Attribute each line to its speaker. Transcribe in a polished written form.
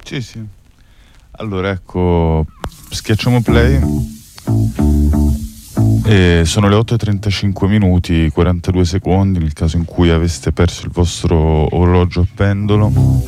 Speaker 1: Sì, sì. Allora, ecco, schiacciamo play. E sono le 8:35 minuti, 42 secondi, nel caso in cui aveste perso il vostro orologio a pendolo.